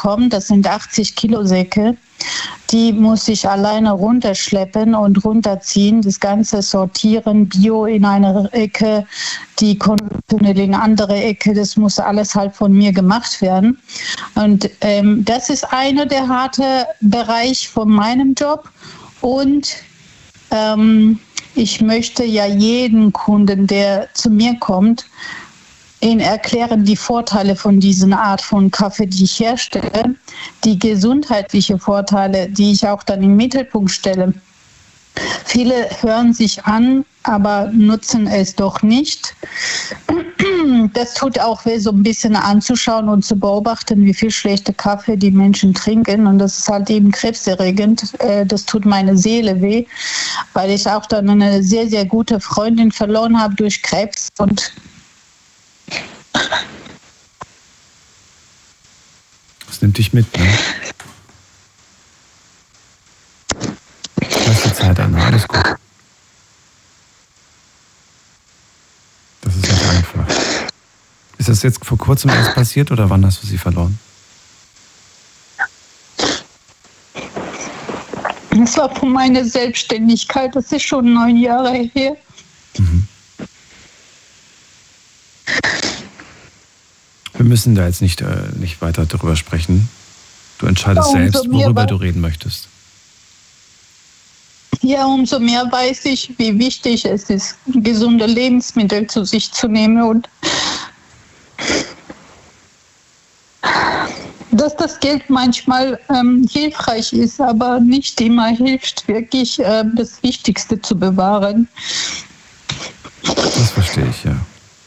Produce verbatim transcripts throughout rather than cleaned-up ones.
kommt, das sind achtzig Kilo Säcke, die muss ich alleine runterschleppen und runterziehen, das Ganze sortieren, Bio in eine Ecke, die konventionell in eine andere Ecke, das muss alles halt von mir gemacht werden. Und ähm, das ist einer der harte Bereich von meinem Job. Und ähm, ich möchte ja jeden Kunden, der zu mir kommt, Ihnen erklären die Vorteile von dieser Art von Kaffee, die ich herstelle, die gesundheitlichen Vorteile, die ich auch dann im Mittelpunkt stelle. Viele hören sich an, aber nutzen es doch nicht. Das tut auch weh, so ein bisschen anzuschauen und zu beobachten, wie viel schlechter Kaffee die Menschen trinken. Und das ist halt eben krebserregend. Das tut meine Seele weh, weil ich auch dann eine sehr, sehr gute Freundin verloren habe durch Krebs. Und das nimmt dich mit, ne? Lass die Zeit an, alles gut. Das ist nicht einfach. Ist das jetzt vor kurzem erst passiert oder wann hast du sie verloren? Das war von meiner Selbstständigkeit, das ist schon neun Jahre her. Mhm. Wir müssen da jetzt nicht, äh, nicht weiter darüber sprechen. Du entscheidest ja, selbst, worüber du reden möchtest. Ja, umso mehr weiß ich, wie wichtig es ist, gesunde Lebensmittel zu sich zu nehmen und dass das Geld manchmal ähm, hilfreich ist, aber nicht immer hilft, wirklich äh, das Wichtigste zu bewahren. Das verstehe ich, ja.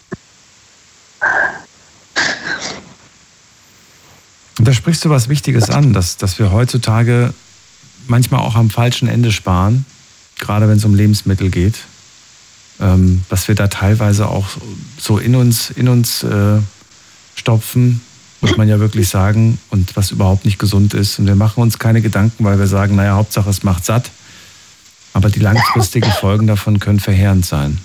Und da sprichst du was Wichtiges an, dass, dass wir heutzutage manchmal auch am falschen Ende sparen, gerade wenn es um Lebensmittel geht, ähm, dass wir da teilweise auch so in uns, in uns äh, stopfen, muss man ja wirklich sagen, und was überhaupt nicht gesund ist. Und wir machen uns keine Gedanken, weil wir sagen, naja, Hauptsache es macht satt. Aber die langfristigen Folgen davon können verheerend sein.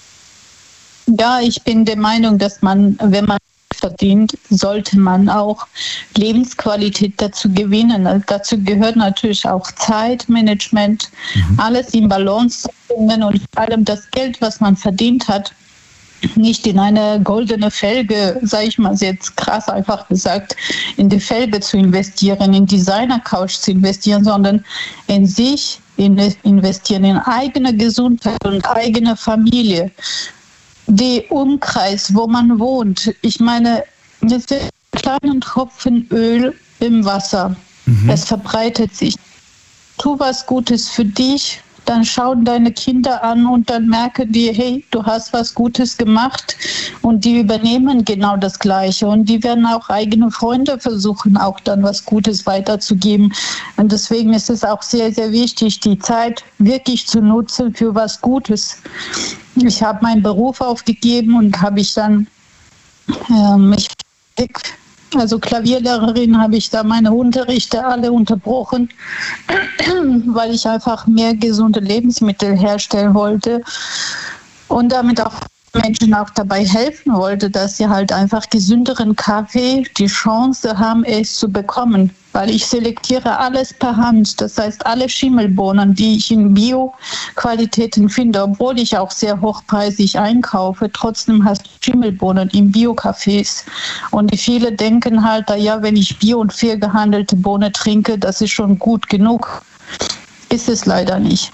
Ja, ich bin der Meinung, dass man, wenn man verdient, sollte man auch Lebensqualität dazu gewinnen. Dazu gehört natürlich auch Zeitmanagement, mhm. alles in Balance zu bringen und vor allem das Geld, was man verdient hat, nicht in eine goldene Felge, sage ich mal jetzt krass einfach gesagt, in die Felge zu investieren, in Designer-Couch zu investieren, sondern in sich investieren, in eigene Gesundheit und eigene Familie. Die Umkreis, wo man wohnt. Ich meine, das ist ein kleiner Tropfen Öl im Wasser. Mhm. Es verbreitet sich. Tu was Gutes für dich, dann schauen deine Kinder an und dann merken die, hey, du hast was Gutes gemacht und die übernehmen genau das Gleiche und die werden auch eigene Freunde versuchen, auch dann was Gutes weiterzugeben. Und deswegen ist es auch sehr, sehr wichtig, die Zeit wirklich zu nutzen für was Gutes. Ich habe meinen Beruf aufgegeben und habe ich dann ähm, ich, also Klavierlehrerin, habe ich da meine Unterrichte alle unterbrochen, weil ich einfach mehr gesunde Lebensmittel herstellen wollte und damit auch Menschen auch dabei helfen wollte, dass sie halt einfach gesünderen Kaffee die Chance haben, es zu bekommen. Weil ich selektiere alles per Hand. Das heißt, alle Schimmelbohnen, die ich in Bio-Qualitäten finde, obwohl ich auch sehr hochpreisig einkaufe, trotzdem hast du Schimmelbohnen in Bio-Cafés. Und die viele denken halt, ja, wenn ich bio- und fair gehandelte Bohne trinke, das ist schon gut genug. Ist es leider nicht.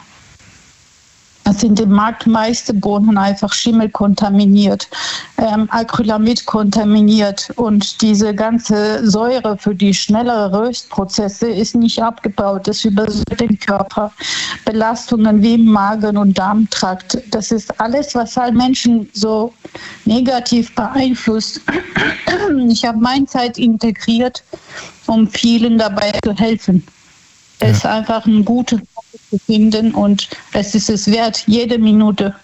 Das sind im Markt meiste Bohnen einfach schimmelkontaminiert, ähm, Acrylamid kontaminiert und diese ganze Säure für die schnelleren Röstprozesse ist nicht abgebaut. Das übersäuert den Körper. Belastungen wie im Magen- und Darmtrakt, das ist alles, was halt Menschen so negativ beeinflusst. Ich habe meine Zeit integriert, um vielen dabei zu helfen. Ja. Es ist einfach ein gutes zu finden und es ist es wert, jede Minute.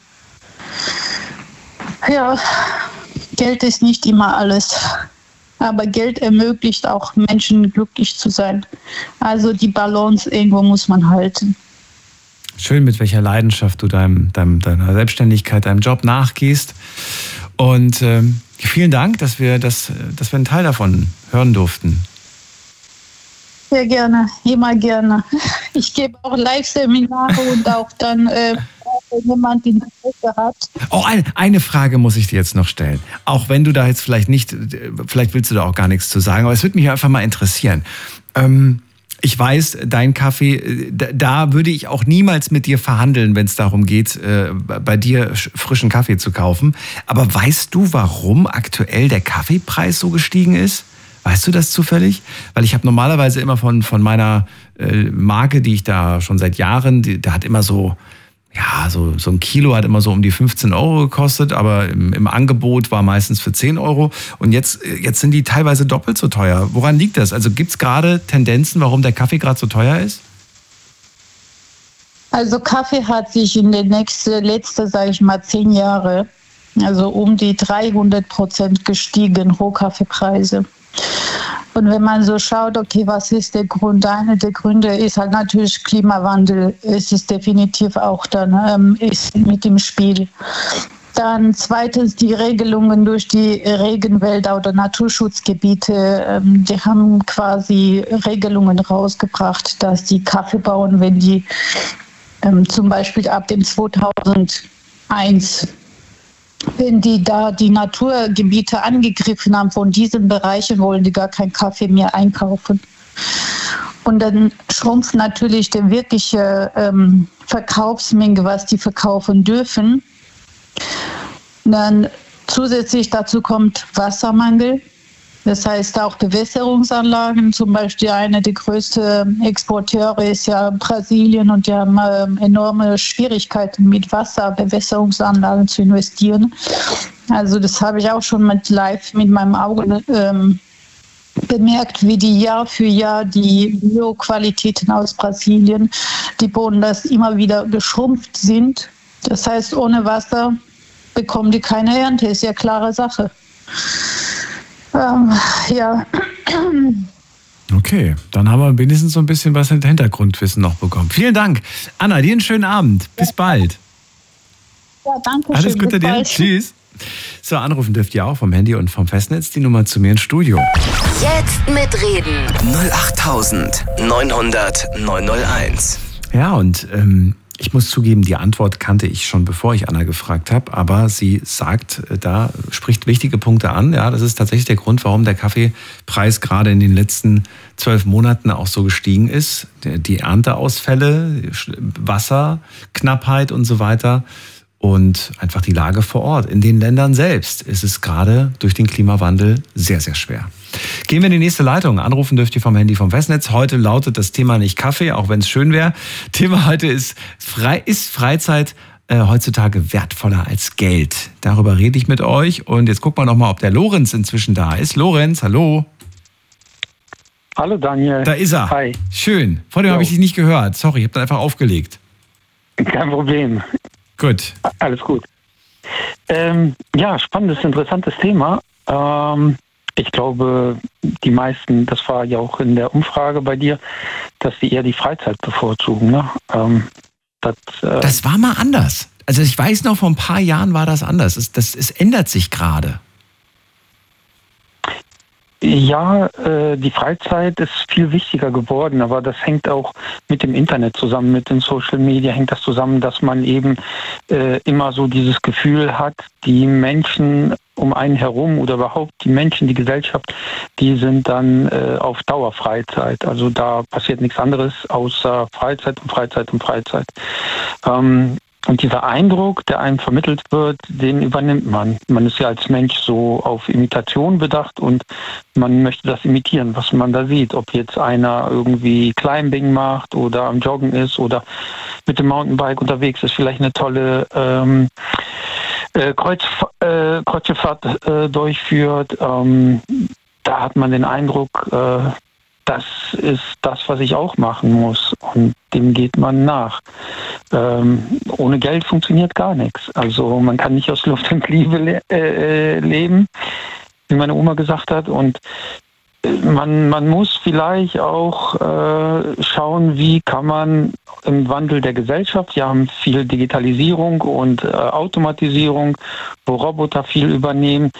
Ja, Geld ist nicht immer alles, aber Geld ermöglicht auch Menschen glücklich zu sein. Also die Balance irgendwo muss man halten. Schön, mit welcher Leidenschaft du deinem, deinem, deiner Selbstständigkeit, deinem Job nachgehst. Und ähm, vielen Dank, dass wir, das, dass wir einen Teil davon hören durften. Sehr gerne, immer gerne. Ich gebe auch Live-Seminare und auch dann, äh, wenn jemand Interesse hat. Oh, eine, eine Frage muss ich dir jetzt noch stellen. Auch wenn du da jetzt vielleicht nicht, vielleicht willst du da auch gar nichts zu sagen, aber es würde mich einfach mal interessieren. Ähm, ich weiß, dein Kaffee, da, da würde ich auch niemals mit dir verhandeln, wenn es darum geht, äh, bei dir frischen Kaffee zu kaufen. Aber weißt du, warum aktuell der Kaffeepreis so gestiegen ist? Weißt du das zufällig? Weil ich habe normalerweise immer von, von meiner äh, Marke, die ich da schon seit Jahren, die, der hat immer so, ja, so, so ein Kilo hat immer so um die fünfzehn Euro gekostet, aber im, im Angebot war meistens für zehn Euro. Und jetzt, jetzt sind die teilweise doppelt so teuer. Woran liegt das? Also gibt es gerade Tendenzen, warum der Kaffee gerade so teuer ist? Also Kaffee hat sich in den nächsten, letzten, sage ich mal, zehn Jahre, also um die dreihundert Prozent gestiegen, Rohkaffeepreise. Und wenn man so schaut, okay, was ist der Grund? Einer der Gründe ist halt natürlich Klimawandel. Es ist definitiv auch dann ähm, ist mit im Spiel. Dann zweitens die Regelungen durch die Regenwälder oder Naturschutzgebiete. Ähm, die haben quasi Regelungen rausgebracht, dass die Kaffeebauern, wenn die ähm, zum Beispiel ab dem zweitausendeins wenn die da die Naturgebiete angegriffen haben von diesen Bereichen, wollen die gar keinen Kaffee mehr einkaufen. Und dann schrumpft natürlich die wirkliche ähm, Verkaufsmenge, was die verkaufen dürfen. Und dann zusätzlich dazu kommt Wassermangel. Das heißt auch Bewässerungsanlagen, zum Beispiel einer der größten Exporteure ist ja Brasilien und die haben äh, enorme Schwierigkeiten mit Wasserbewässerungsanlagen zu investieren. Also das habe ich auch schon mit live mit meinem Auge ähm, bemerkt, wie die Jahr für Jahr die Bioqualitäten aus Brasilien, die Boden, das immer wieder geschrumpft sind. Das heißt, ohne Wasser bekommen die keine Ernte, ist ja klare Sache. Ähm, ja. Okay, dann haben wir wenigstens so ein bisschen was mit Hintergrundwissen noch bekommen. Vielen Dank. Anna, dir einen schönen Abend. Bis bald. Ja, danke schön. Alles Gute dir. Bald. Tschüss. So, anrufen dürft ihr auch vom Handy und vom Festnetz. Die Nummer zu mir ins Studio. Jetzt mitreden. null acht neunhundert neunhunderteins. Ja, und ähm, ich muss zugeben, die Antwort kannte ich schon, bevor ich Anna gefragt habe, aber sie sagt, da spricht wichtige Punkte an. Ja, das ist tatsächlich der Grund, warum der Kaffeepreis gerade in den letzten zwölf Monaten auch so gestiegen ist. Die Ernteausfälle, Wasserknappheit und so weiter und einfach die Lage vor Ort. In den Ländern selbst ist es gerade durch den Klimawandel sehr, sehr schwer. Gehen wir in die nächste Leitung. Anrufen dürft ihr vom Handy vom Festnetz. Heute lautet das Thema nicht Kaffee, auch wenn es schön wäre. Thema heute ist, frei, ist Freizeit äh, heutzutage wertvoller als Geld? Darüber rede ich mit euch. Und jetzt gucken wir noch mal, ob der Lorenz inzwischen da ist. Lorenz, hallo. Hallo Daniel. Da ist er. Hi. Schön. Vor dem habe ich dich nicht gehört. Sorry, ich habe da einfach aufgelegt. Kein Problem. Gut. Alles gut. Ähm, ja, spannendes, interessantes Thema. Ähm, ich glaube, die meisten, das war ja auch in der Umfrage bei dir, dass sie eher die Freizeit bevorzugen. Ne? Ähm, das, äh das war mal anders. Also ich weiß noch, vor ein paar Jahren war das anders. Es, das, es ändert sich gerade. Ja, äh, die Freizeit ist viel wichtiger geworden, aber das hängt auch mit dem Internet zusammen, mit den Social Media hängt das zusammen, dass man eben äh, immer so dieses Gefühl hat, die Menschen um einen herum oder überhaupt die Menschen, die Gesellschaft, die sind dann äh, auf Dauer Freizeit. Also da passiert nichts anderes außer Freizeit und Freizeit und Freizeit. Ähm, Und dieser Eindruck, der einem vermittelt wird, den übernimmt man. Man ist ja als Mensch so auf Imitation bedacht und man möchte das imitieren, was man da sieht. Ob jetzt einer irgendwie Climbing macht oder am Joggen ist oder mit dem Mountainbike unterwegs ist, vielleicht eine tolle ähm, äh, Kreuz, äh, Kreuzfahrt äh, durchführt. Ähm, da hat man den Eindruck, äh, das ist das, was ich auch machen muss. Und dem geht man nach. Ähm, ohne Geld funktioniert gar nichts. Also man kann nicht aus Luft und Liebe le- äh, leben, wie meine Oma gesagt hat. Und man, man muss vielleicht auch äh, schauen, wie kann man im Wandel der Gesellschaft, wir haben viel Digitalisierung und äh, Automatisierung, wo Roboter viel übernehmen,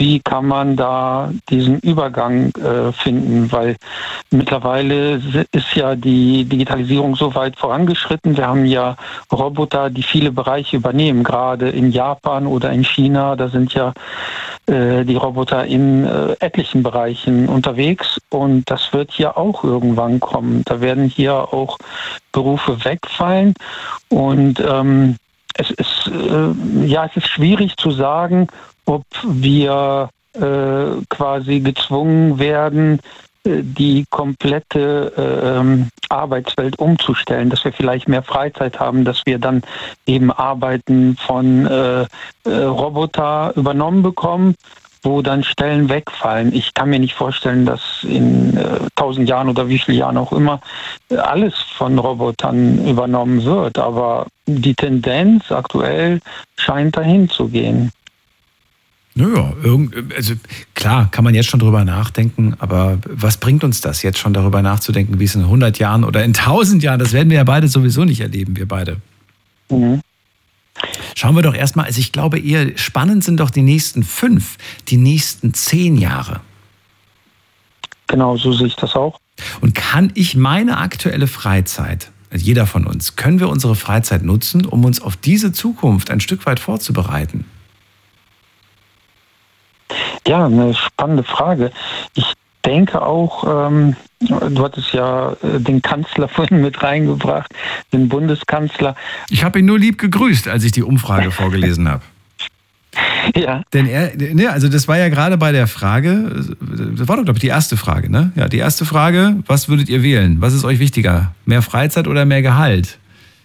wie kann man da diesen Übergang äh, finden, weil mittlerweile ist ja die Digitalisierung so weit vorangeschritten. Wir haben ja Roboter, die viele Bereiche übernehmen, gerade in Japan oder in China, da sind ja äh, die Roboter in äh, etlichen Bereichen unterwegs und das wird hier auch irgendwann kommen. Da werden hier auch Berufe wegfallen und ähm, es ist äh, ja es ist schwierig zu sagen, ob wir äh, quasi gezwungen werden, äh, die komplette äh, Arbeitswelt umzustellen, dass wir vielleicht mehr Freizeit haben, dass wir dann eben Arbeiten von äh, äh, Roboter übernommen bekommen, wo dann Stellen wegfallen. Ich kann mir nicht vorstellen, dass in äh, tausend Jahren oder wie viele Jahren auch immer äh, alles von Robotern übernommen wird, aber die Tendenz aktuell scheint dahin zu gehen. Naja, also klar, kann man jetzt schon drüber nachdenken, aber was bringt uns das, jetzt schon darüber nachzudenken, wie es in hundert Jahren oder in tausend Jahren, das werden wir ja beide sowieso nicht erleben, wir beide. Mhm. Schauen wir doch erstmal, also ich glaube eher spannend sind doch die nächsten fünf, die nächsten zehn Jahre. Genau, so sehe ich das auch. Und kann ich meine aktuelle Freizeit, also jeder von uns, können wir unsere Freizeit nutzen, um uns auf diese Zukunft ein Stück weit vorzubereiten? Ja, eine spannende Frage. Ich denke auch, ähm, du hattest ja äh, den Kanzler vorhin mit reingebracht, den Bundeskanzler. Ich habe ihn nur lieb gegrüßt, als ich die Umfrage vorgelesen habe. Ja. Denn er, ne, also das war ja gerade bei der Frage, das war doch, glaube ich, die erste Frage, ne? Ja, die erste Frage, was würdet ihr wählen? Was ist euch wichtiger? Mehr Freizeit oder mehr Gehalt?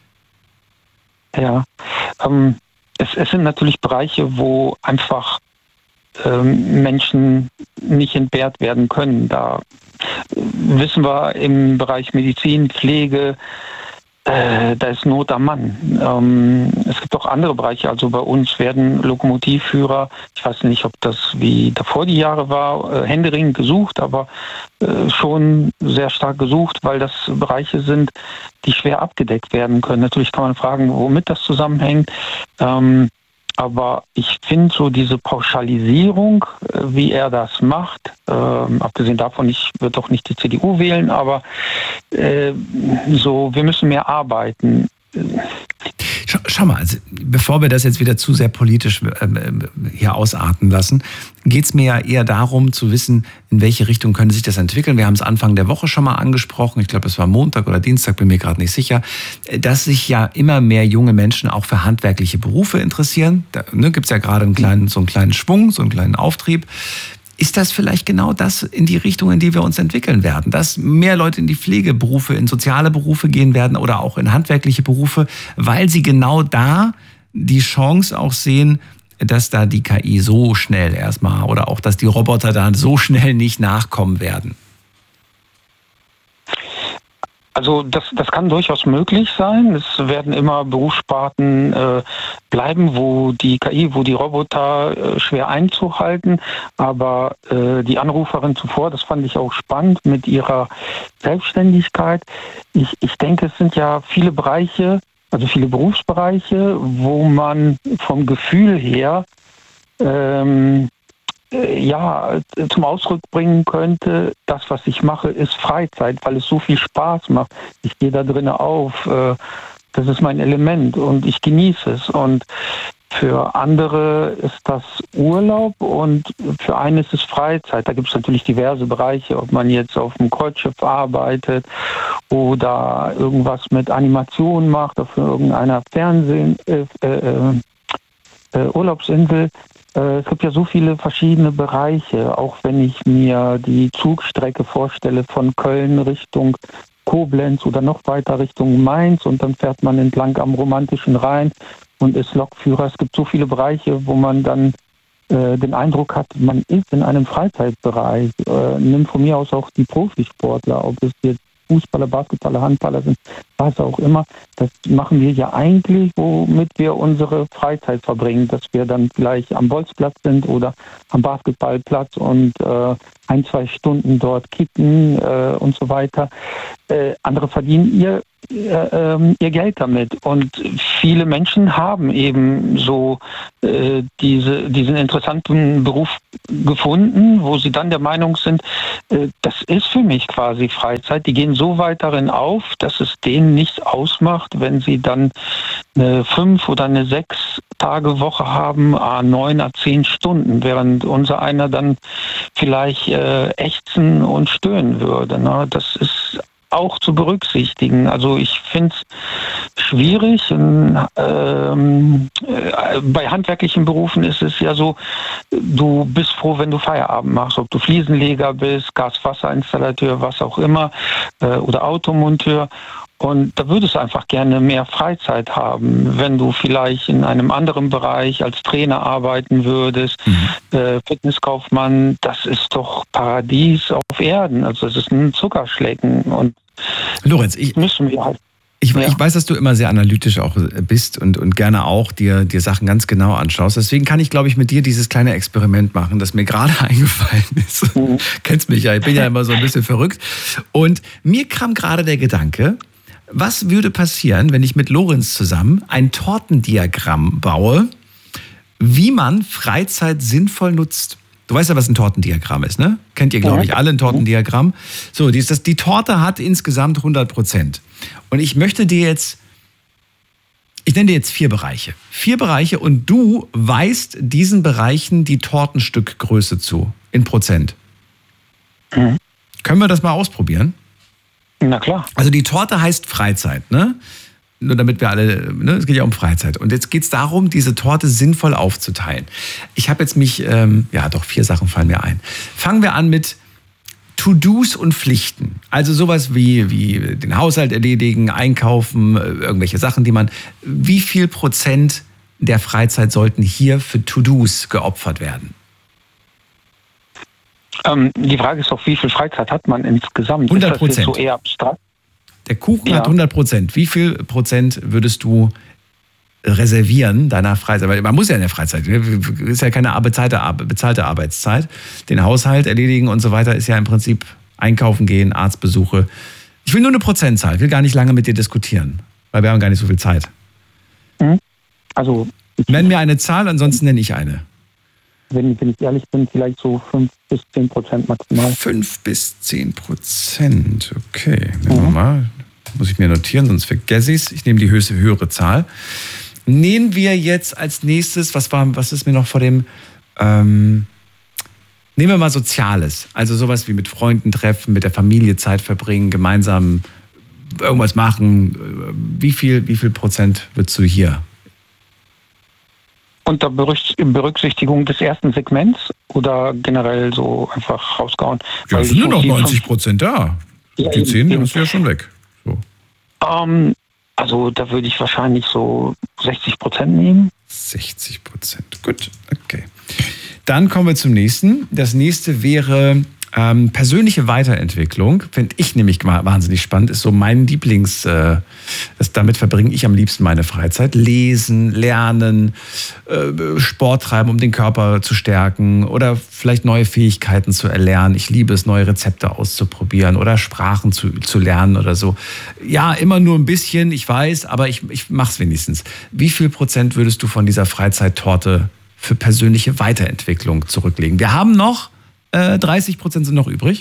Ja, ähm, es, es sind natürlich Bereiche, wo einfach Menschen nicht entbehrt werden können. Da wissen wir im Bereich Medizin, Pflege, äh, da ist Not am Mann. Ähm, es gibt auch andere Bereiche, also bei uns werden Lokomotivführer, ich weiß nicht, ob das wie davor die Jahre war, äh, händeringend gesucht, aber äh, schon sehr stark gesucht, weil das Bereiche sind, die schwer abgedeckt werden können. Natürlich kann man fragen, womit das zusammenhängt. Ähm, Aber ich finde so diese Pauschalisierung, wie er das macht, äh, abgesehen davon, ich würde doch nicht die C D U wählen, aber äh, so, wir müssen mehr arbeiten. Schau, schau mal, also bevor wir das jetzt wieder zu sehr politisch äh, hier ausarten lassen, geht es mir ja eher darum zu wissen, in welche Richtung könnte sich das entwickeln. Wir haben es Anfang der Woche schon mal angesprochen, ich glaube es war Montag oder Dienstag, bin mir gerade nicht sicher, dass sich ja immer mehr junge Menschen auch für handwerkliche Berufe interessieren. Da ne, gibt es ja gerade einen kleinen, so einen kleinen Schwung, so einen kleinen Auftrieb. Ist das vielleicht genau das in die Richtung, in die wir uns entwickeln werden? Dass mehr Leute in die Pflegeberufe, in soziale Berufe gehen werden oder auch in handwerkliche Berufe, weil sie genau da die Chance auch sehen, dass da die K I so schnell erstmal oder auch, dass die Roboter da so schnell nicht nachkommen werden? Also das, das kann durchaus möglich sein. Es werden immer Berufssparten äh, bleiben, wo die K I, wo die Roboter äh, schwer einzuhalten. Aber äh, die Anruferin zuvor, das fand ich auch spannend mit ihrer Selbstständigkeit. Ich, ich denke, es sind ja viele Bereiche, also viele Berufsbereiche, wo man vom Gefühl her ähm, ja, zum Ausdruck bringen könnte, das, was ich mache, ist Freizeit, weil es so viel Spaß macht. Ich gehe da drinnen auf, das ist mein Element und ich genieße es. Und für andere ist das Urlaub und für einen ist es Freizeit. Da gibt es natürlich diverse Bereiche, ob man jetzt auf dem Kreuzschiff arbeitet oder irgendwas mit Animation macht, auf irgendeiner Fernsehen, äh, äh, äh, Urlaubsinsel. Es gibt ja so viele verschiedene Bereiche, auch wenn ich mir die Zugstrecke vorstelle von Köln Richtung Koblenz oder noch weiter Richtung Mainz und dann fährt man entlang am romantischen Rhein und ist Lokführer. Es gibt so viele Bereiche, wo man dann äh, den Eindruck hat, man ist in einem Freizeitbereich. Äh, nimm von mir aus auch die Profisportler, ob es jetzt Fußballer, Basketballer, Handballer sind, was auch immer. Das machen wir ja eigentlich, womit wir unsere Freizeit verbringen, dass wir dann vielleicht am Bolzplatz sind oder am Basketballplatz und äh, ein, zwei Stunden dort kicken äh, und so weiter. Äh, andere verdienen ihr, äh, ihr Geld damit. Und viele Menschen haben eben so äh, diese, diesen interessanten Beruf gefunden, wo sie dann der Meinung sind, äh, das ist für mich quasi Freizeit. Die gehen so weit darin auf, dass es denen nichts ausmacht, wenn sie dann eine fünf oder eine sechs Tage Woche haben, a neun, a zehn Stunden, während unser einer dann vielleicht äh, ächzen und stöhnen würde. Ne? Das ist auch zu berücksichtigen. Also ich finde es schwierig. In, ähm, äh, bei handwerklichen Berufen ist es ja so, du bist froh, wenn du Feierabend machst, ob du Fliesenleger bist, Gas-Wasser-Installateur, was auch immer, äh, oder Automonteur. Und da würdest du einfach gerne mehr Freizeit haben, wenn du vielleicht in einem anderen Bereich als Trainer arbeiten würdest, mhm. äh, Fitnesskaufmann, das ist doch Paradies auf Erden. Also das ist ein Zuckerschlecken. Und Lorenz, ich, müssen wir halt. Ich, ja. ich weiß, dass du immer sehr analytisch auch bist und, und gerne auch dir, dir Sachen ganz genau anschaust. Deswegen kann ich, glaube ich, mit dir dieses kleine Experiment machen, das mir gerade eingefallen ist. Mhm. Kennst mich ja, ich bin ja immer so ein bisschen verrückt. Und mir kam gerade der Gedanke, was würde passieren, wenn ich mit Lorenz zusammen ein Tortendiagramm baue, wie man Freizeit sinnvoll nutzt? Du weißt ja, was ein Tortendiagramm ist, ne? Kennt ihr, glaube ich, alle ein Tortendiagramm. So, die, ist das, die Torte hat insgesamt hundert Prozent. Und ich möchte dir jetzt, ich nenne dir jetzt vier Bereiche. Vier Bereiche und du weist diesen Bereichen die Tortenstückgröße zu, in Prozent. Mhm. Können wir das mal ausprobieren? Na klar. Also die Torte heißt Freizeit, ne? Nur damit wir alle, ne? Es geht ja um Freizeit. Und jetzt geht es darum, diese Torte sinnvoll aufzuteilen. Ich habe jetzt mich, ähm, ja doch, vier Sachen fallen mir ein. Fangen wir an mit To-Dos und Pflichten. Also sowas wie, wie den Haushalt erledigen, einkaufen, irgendwelche Sachen, die man, wie viel Prozent der Freizeit sollten hier für To-Dos geopfert werden? Ähm, die Frage ist doch, wie viel Freizeit hat man insgesamt? hundert Prozent. Ist das jetzt so eher abstrakt? Der Kuchen ja. hat hundert Prozent. Wie viel Prozent würdest du reservieren deiner Freizeit? Weil man muss ja in der Freizeit, ist ja keine bezahlte, bezahlte Arbeitszeit. Den Haushalt erledigen und so weiter ist ja im Prinzip einkaufen gehen, Arztbesuche. Ich will nur eine Prozentzahl, ich will gar nicht lange mit dir diskutieren, weil wir haben gar nicht so viel Zeit. Also nenn mir eine Zahl, ansonsten nenne ich eine. Wenn, wenn ich ehrlich bin, vielleicht so fünf bis zehn Prozent maximal. fünf bis zehn Prozent, okay. Nehmen wir mal. Muss ich mir notieren, sonst vergesse ich es. Ich nehme die höchste, höhere Zahl. Nehmen wir jetzt als nächstes, was war, was ist mir noch vor dem, ähm, nehmen wir mal Soziales. Also sowas wie mit Freunden treffen, mit der Familie Zeit verbringen, gemeinsam irgendwas machen. Wie viel, wie viel Prozent würdest du hier? Unter Berücksichtigung des ersten Segments oder generell so einfach rausgehauen? Ja, es sind nur noch neunzig Prozent da. Ja, die zehn, die hast du ja schon weg. So. Ähm, also da würde ich wahrscheinlich so sechzig Prozent nehmen. sechzig Prozent, gut, okay. Dann kommen wir zum nächsten. Das nächste wäre ähm, persönliche Weiterentwicklung. Finde ich nämlich wahnsinnig spannend. Ist so mein Lieblings, äh, das, damit verbringe ich am liebsten meine Freizeit. Lesen, lernen, äh, Sport treiben, um den Körper zu stärken oder vielleicht neue Fähigkeiten zu erlernen. Ich liebe es, neue Rezepte auszuprobieren oder Sprachen zu, zu lernen oder so. Ja, immer nur ein bisschen, ich weiß, aber ich, ich mache es wenigstens. Wie viel Prozent würdest du von dieser Freizeittorte für persönliche Weiterentwicklung zurücklegen? Wir haben noch äh, dreißig Prozent sind noch übrig.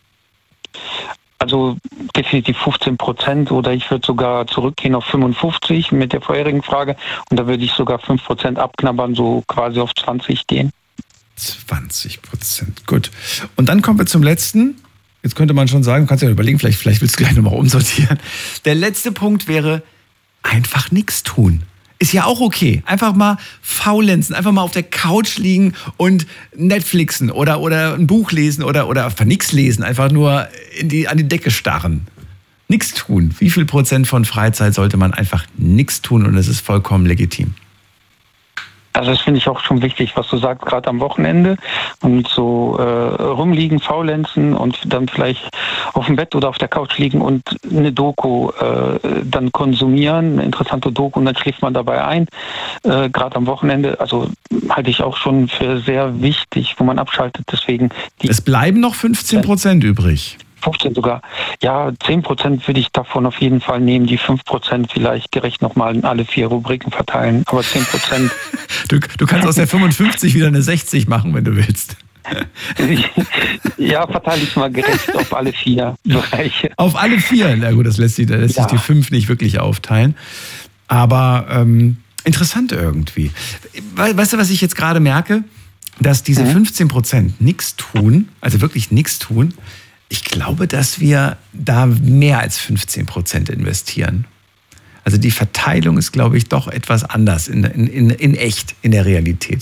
Also definitiv fünfzehn Prozent oder ich würde sogar zurückgehen auf fünfundfünfzig mit der vorherigen Frage und da würde ich sogar fünf Prozent abknabbern, so quasi auf zwanzig gehen. zwanzig Prozent, gut. Und dann kommen wir zum letzten. Jetzt könnte man schon sagen, du kannst ja überlegen, vielleicht, vielleicht willst du gleich nochmal umsortieren. Der letzte Punkt wäre einfach nichts tun. Ist ja auch okay. Einfach mal faulenzen, einfach mal auf der Couch liegen und Netflixen oder, oder ein Buch lesen oder, oder einfach nichts lesen, einfach nur in die, an die Decke starren. Nichts tun. Wie viel Prozent von Freizeit sollte man einfach nichts tun und es ist vollkommen legitim? Also das finde ich auch schon wichtig, was du sagst, gerade am Wochenende und so äh, rumliegen, faulenzen und dann vielleicht auf dem Bett oder auf der Couch liegen und eine Doku äh, dann konsumieren, eine interessante Doku und dann schläft man dabei ein, äh, gerade am Wochenende. Also halte ich auch schon für sehr wichtig, wo man abschaltet. Deswegen die es bleiben noch fünfzehn Prozent übrig. fünfzehn sogar. Ja, zehn Prozent würde ich davon auf jeden Fall nehmen. Die fünf Prozent vielleicht gerecht nochmal in alle vier Rubriken verteilen. Aber zehn Prozent. Du, du kannst aus der fünfundfünfzig wieder eine sechzig machen, wenn du willst. Ja, verteile ich mal gerecht auf alle vier Bereiche. Auf alle vier? Na gut, das lässt sich, das lässt sich Ja. die fünf nicht wirklich aufteilen. Aber ähm, interessant irgendwie. We- Weißt du, was ich jetzt gerade merke? Dass diese Mhm. fünfzehn Prozent nichts tun, also wirklich nichts tun, ich glaube, dass wir da mehr als fünfzehn Prozent investieren. Also die Verteilung ist, glaube ich, doch etwas anders in, in, in, in echt, in der Realität.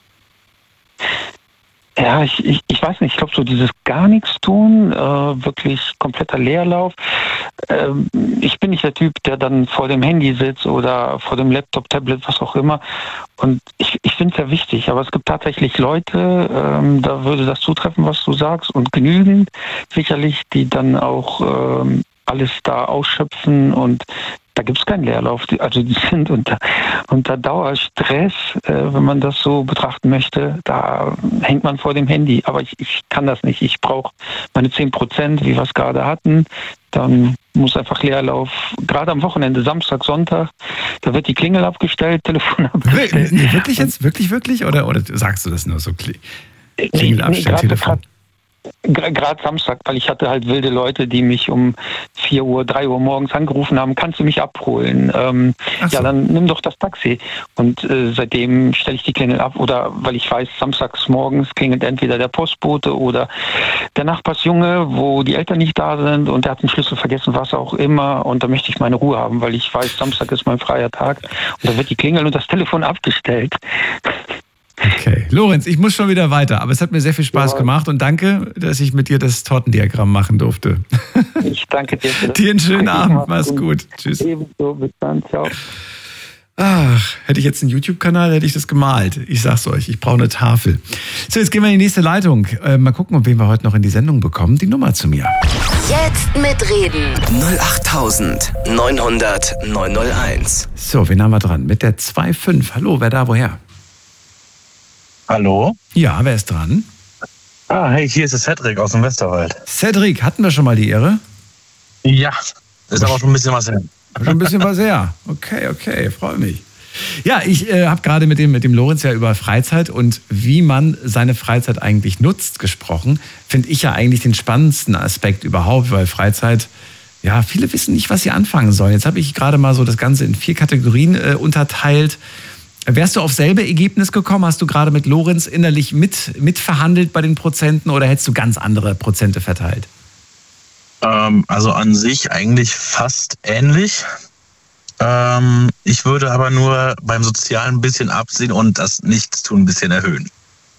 Ja, ich, ich, ich weiß nicht, ich glaube so dieses gar nichts tun, äh, wirklich kompletter Leerlauf. Ähm, ich bin nicht der Typ, der dann vor dem Handy sitzt oder vor dem Laptop, Tablet, was auch immer. Und ich, ich finde es sehr wichtig, aber es gibt tatsächlich Leute, ähm, da würde das zutreffen, was du sagst, und genügend sicherlich, die dann auch ähm, alles da ausschöpfen und da gibt es keinen Leerlauf. Die- Also die sind unter, unter Dauerstress, äh, wenn man das so betrachten möchte. Da hängt man vor dem Handy. Aber ich, ich kann das nicht. Ich brauche meine zehn Prozent, wie wir es gerade hatten. Dann muss einfach Leerlauf, gerade am Wochenende, Samstag, Sonntag, da wird die Klingel abgestellt, Telefon abgestellt. Nee, wirklich jetzt? Wirklich, wirklich? Oder, oder sagst du das nur so? Kli- Klingel abstellen, gerade- Telefon. gerade- Gerade Samstag, weil ich hatte halt wilde Leute, die mich um vier Uhr, drei Uhr morgens angerufen haben, kannst du mich abholen? Ähm, Ach so. Ja, dann nimm doch das Taxi. Und äh, seitdem stelle ich die Klingel ab oder weil ich weiß, samstags morgens klingelt entweder der Postbote oder der Nachbarsjunge, wo die Eltern nicht da sind und der hat den Schlüssel vergessen, was auch immer. Und da möchte ich meine Ruhe haben, weil ich weiß, Samstag ist mein freier Tag. Und da wird die Klingel und das Telefon abgestellt. Okay. Lorenz, ich muss schon wieder weiter, aber es hat mir sehr viel Spaß Ja. gemacht und danke, dass ich mit dir das Tortendiagramm machen durfte. Ich danke dir für das. Dir einen schönen Abend, Mach's mach's gut. Tschüss. Ebenso, bis dann, ciao. Ach, hätte ich jetzt einen YouTube-Kanal, hätte ich das gemalt. Ich sag's euch, ich brauche eine Tafel. So, jetzt gehen wir in die nächste Leitung. Äh, mal gucken, ob wen wir heute noch in die Sendung bekommen. Die Nummer zu mir. Jetzt mitreden. null acht neun hundert neun null eins. So, wen haben wir dran? Mit der zwei fünf. Hallo, wer da, woher? Hallo? Ja, wer ist dran? Ah, hey, hier ist der Cedric aus dem Westerwald. Cedric, hatten wir schon mal die Ehre? Ja, ist aber schon ein bisschen was her. Schon ein bisschen was her. Okay, okay, freue mich. Ja, ich äh, habe gerade mit dem, mit dem Lorenz ja über Freizeit und wie man seine Freizeit eigentlich nutzt gesprochen. Finde ich ja eigentlich den spannendsten Aspekt überhaupt, weil Freizeit, ja, viele wissen nicht, was sie anfangen sollen. Jetzt habe ich gerade mal so das Ganze in vier Kategorien äh, unterteilt. Wärst du auf selbe Ergebnis gekommen? Hast du gerade mit Lorenz innerlich mit, mitverhandelt bei den Prozenten oder hättest du ganz andere Prozente verteilt? Ähm, also an sich eigentlich fast ähnlich. Ähm, ich würde aber nur beim Sozialen ein bisschen absehen und das Nichtstun ein bisschen erhöhen.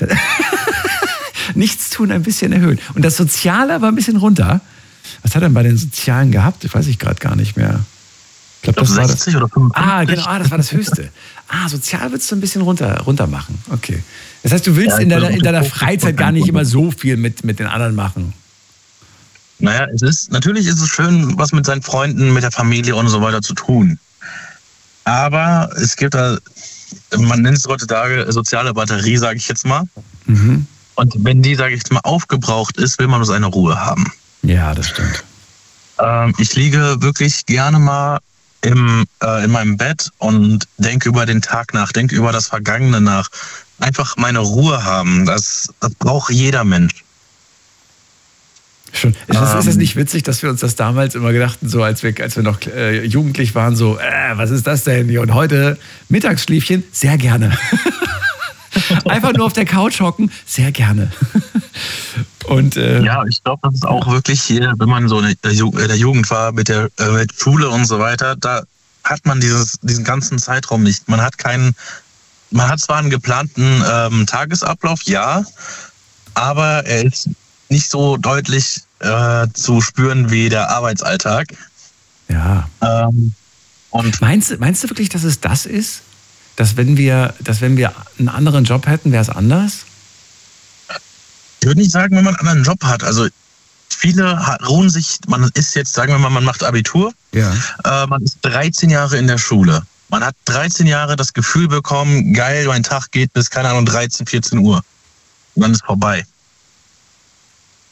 Nichts tun, ein bisschen erhöhen. Und das Soziale aber ein bisschen runter. Was hat er denn bei den Sozialen gehabt? Das weiß ich gerade gar nicht mehr. Ich glaube, Ich das glaube war das. sechzig oder fünfundfünfzig. Ah, genau, ah, das war das Höchste. Ah, sozial würdest du ein bisschen runter, runter machen. Okay. Das heißt, du willst Ja, ich in, deiner, würde in deiner fünfzig Freizeit gar nicht runter. immer so viel mit, mit den anderen machen. Naja, es ist, natürlich ist es schön, was mit seinen Freunden, mit der Familie und so weiter zu tun. Aber es gibt da, man nennt es heutzutage soziale Batterie, sage ich jetzt mal. Mhm. Und wenn die, sage ich jetzt mal, aufgebraucht ist, will man nur seine Ruhe haben. Ja, das stimmt. Ähm, ich liege wirklich gerne mal im, äh, in meinem Bett und denke über den Tag nach, denke über das Vergangene nach. Einfach meine Ruhe haben, das, das braucht jeder Mensch. Schon. Ist, das, Ähm. ist das nicht witzig, dass wir uns das damals immer gedachten, so als wir, als wir noch äh, jugendlich waren, so, äh, was ist das denn? Und heute Mittagsschläfchen, sehr gerne. Einfach nur auf der Couch hocken, sehr gerne. Und äh, Ja, ich glaube, das ist auch wirklich hier, wenn man so in der Ju- in der Jugend war, mit der äh, mit Schule und so weiter, da hat man dieses, diesen ganzen Zeitraum nicht. Man hat keinen, man hat zwar einen geplanten ähm, Tagesablauf, ja, aber er ist nicht so deutlich äh, zu spüren wie der Arbeitsalltag. ja. Ähm, und Meinst, du- meinst du wirklich, dass es das ist? Dass wenn wir, dass wenn wir einen anderen Job hätten, wäre es anders? ich würde nicht sagen, wenn man einen anderen Job hat. Also viele ha- ruhen sich, man ist jetzt, sagen wir mal, man macht Abitur, Ja. äh, man ist dreizehn Jahre in der Schule. Man hat dreizehn Jahre das Gefühl bekommen, geil, mein Tag geht bis, keine Ahnung, dreizehn, vierzehn Uhr. Und dann ist vorbei.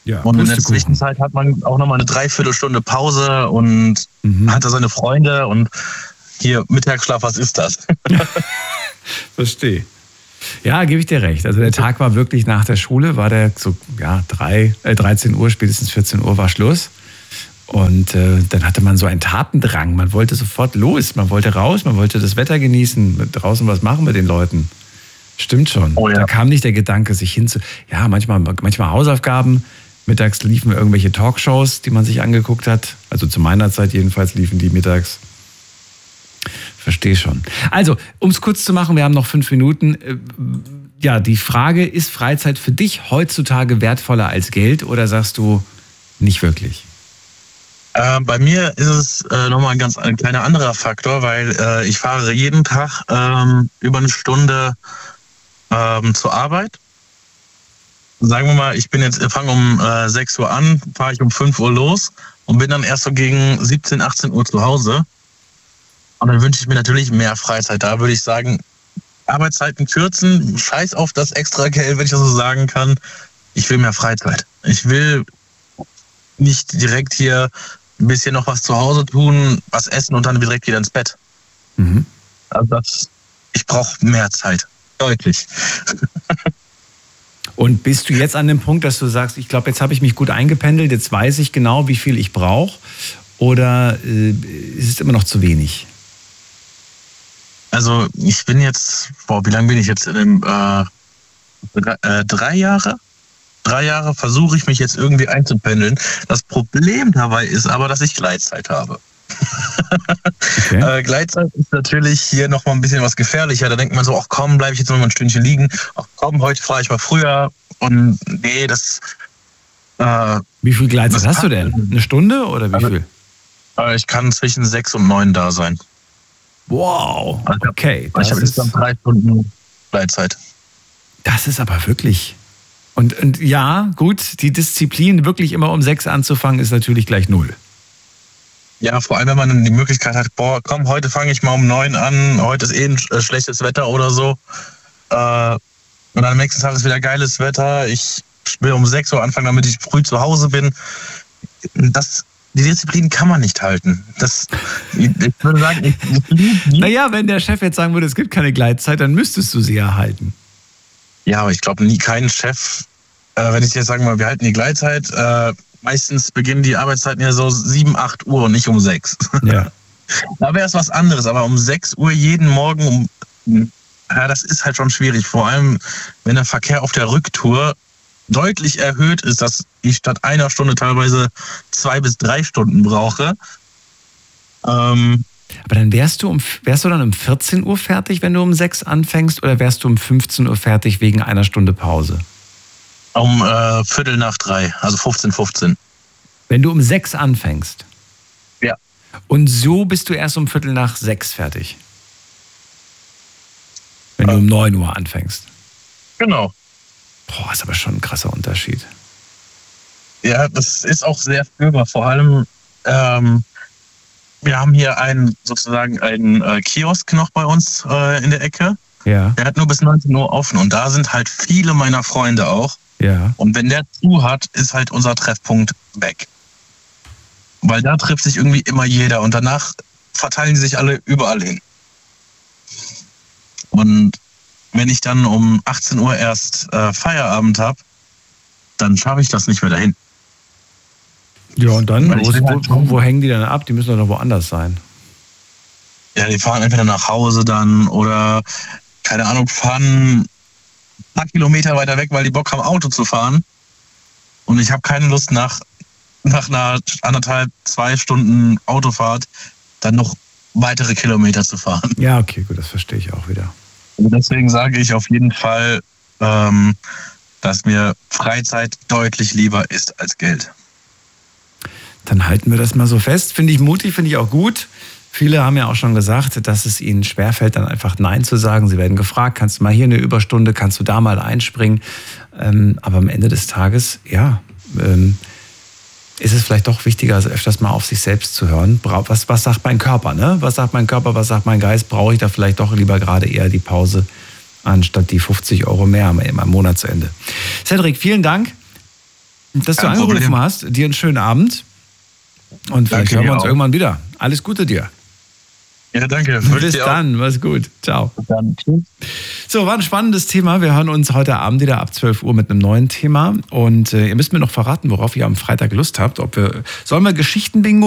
Ja, und in der Zwischenzeit hat man auch nochmal eine Dreiviertelstunde Pause und mhm. hat da seine Freunde und hier Mittagsschlaf, was ist das? Verstehe. Ja, gebe ich dir recht. Also der Tag war wirklich nach der Schule, war der so, ja, drei, äh, dreizehn Uhr, spätestens vierzehn Uhr war Schluss. Und äh, dann hatte man so einen Tatendrang. Man wollte sofort los, man wollte raus, man wollte das Wetter genießen, draußen was machen mit den Leuten. Stimmt schon. Oh, ja. Da kam nicht der Gedanke, sich hinzu... Ja, manchmal, manchmal Hausaufgaben. Mittags liefen irgendwelche Talkshows, die man sich angeguckt hat. Also zu meiner Zeit jedenfalls liefen die mittags. Verstehe schon. Also, um es kurz zu machen, wir haben noch fünf Minuten. Ja, die Frage, ist Freizeit für dich heutzutage wertvoller als Geld oder sagst du nicht wirklich? Äh, bei mir ist es äh, nochmal ein ganz ein kleiner anderer Faktor, weil äh, ich fahre jeden Tag ähm, über eine Stunde ähm, zur Arbeit. Sagen wir mal, ich bin jetzt, fange um äh, sechs Uhr an, fahre ich um fünf Uhr los und bin dann erst so gegen siebzehn, achtzehn Uhr zu Hause. Und dann wünsche ich mir natürlich mehr Freizeit. Da würde ich sagen, Arbeitszeiten kürzen, scheiß auf das extra Geld, wenn ich das so sagen kann. Ich will mehr Freizeit. Ich will nicht direkt hier ein bisschen noch was zu Hause tun, was essen und dann direkt wieder ins Bett. Mhm. Also das, ich brauche mehr Zeit. Deutlich. Und bist du jetzt an dem Punkt, dass du sagst, ich glaube, jetzt habe ich mich gut eingependelt, jetzt weiß ich genau, wie viel ich brauche? Oder äh, ist es immer noch zu wenig? Also ich bin jetzt, boah, wie lange bin ich jetzt in dem, äh, drei, äh, drei Jahre? Drei Jahre versuche ich mich jetzt irgendwie einzupendeln. Das Problem dabei ist aber, dass ich Gleitzeit habe. Okay. äh, Gleitzeit ist natürlich hier nochmal ein bisschen was gefährlicher. Da denkt man so, ach komm, bleibe ich jetzt noch mal ein Stündchen liegen. Ach komm, heute fahre ich mal früher. Und nee, das... Äh, wie viel Gleitzeit hast du denn? Eine Stunde oder wie viel? Äh, ich kann zwischen sechs und neun da sein. Wow, okay. Ich habe jetzt dann drei Stunden Gleitzeit. Das ist aber wirklich... Und, und ja, gut, die Disziplin, wirklich immer um sechs anzufangen, ist natürlich gleich null. Ja, vor allem, wenn man dann die Möglichkeit hat, boah, komm, heute fange ich mal um neun an, heute ist eh ein äh, schlechtes Wetter oder so. Äh, und dann am nächsten Tag ist wieder geiles Wetter. Ich will um sechs Uhr anfangen, damit ich früh zu Hause bin. Das, die Disziplin kann man nicht halten. Das, ich, ich würde sagen, ich, ich naja, wenn der Chef jetzt sagen würde, es gibt keine Gleitzeit, dann müsstest du sie ja halten. Ja, aber ich glaube, nie kein Chef, äh, wenn ich jetzt sagen mal, wir halten die Gleitzeit, äh, meistens beginnen die Arbeitszeiten ja so sieben, acht Uhr und nicht um sechs. Ja. Da wäre es was anderes, aber um sechs Uhr jeden Morgen, um, ja, das ist halt schon schwierig. Vor allem, wenn der Verkehr auf der Rücktour deutlich erhöht ist, dass ich statt einer Stunde teilweise zwei bis drei Stunden brauche. Ähm, aber dann wärst du, um, wärst du dann um vierzehn Uhr fertig, wenn du um sechs anfängst, oder wärst du um fünfzehn Uhr fertig wegen einer Stunde Pause? Um äh, Viertel nach drei, also fünfzehn, fünfzehn. Wenn du um sechs anfängst? Ja. Und so bist du erst um Viertel nach sechs fertig? Wenn ja. du um neun Uhr anfängst? Genau. Boah, ist aber schon ein krasser Unterschied. Ja, das ist auch sehr spürbar. Vor allem, ähm, wir haben hier einen, sozusagen einen äh, Kiosk noch bei uns äh, in der Ecke. Ja. Der hat nur bis neunzehn Uhr offen und da sind halt viele meiner Freunde auch. Ja. Und wenn der zu hat, ist halt unser Treffpunkt weg. Weil da trifft sich irgendwie immer jeder und danach verteilen sie sich alle überall hin. Und wenn ich dann um achtzehn Uhr erst äh, Feierabend habe, dann schaffe ich das nicht mehr dahin. Ja, und dann, wo, halt wo, wo hängen die dann ab? Die müssen doch noch woanders sein. Ja, die fahren entweder nach Hause dann oder, keine Ahnung, fahren ein paar Kilometer weiter weg, weil die Bock haben, Auto zu fahren. Und ich habe keine Lust, nach, nach einer anderthalb, zwei Stunden Autofahrt dann noch weitere Kilometer zu fahren. Ja, okay, gut, das verstehe ich auch wieder. Und deswegen sage ich auf jeden Fall, ähm, dass mir Freizeit deutlich lieber ist als Geld. Dann halten wir das mal so fest. Finde ich mutig, finde ich auch gut. Viele haben ja auch schon gesagt, dass es ihnen schwerfällt, dann einfach Nein zu sagen. Sie werden gefragt, kannst du mal hier eine Überstunde, kannst du da mal einspringen? Ähm, aber am Ende des Tages, ja, ähm, ist es vielleicht doch wichtiger, also öfters mal auf sich selbst zu hören. Was, was sagt mein Körper, ne? Was sagt mein Körper, was sagt mein Geist? Brauche ich da vielleicht doch lieber gerade eher die Pause, anstatt die fünfzig Euro mehr am, am Monatsende? Cedric, vielen Dank. dass Kein du angerufen Problem. hast. Dir einen schönen Abend. Und vielleicht Danke hören wir dir uns auch. irgendwann wieder. Alles Gute dir. Ja, danke. Bis dann, mach's gut. Ciao. Bis dann. Tschüss. So, war ein spannendes Thema. Wir hören uns heute Abend wieder ab zwölf Uhr mit einem neuen Thema. Und äh, ihr müsst mir noch verraten, worauf ihr am Freitag Lust habt. Ob wir, sollen wir Geschichten-Bingo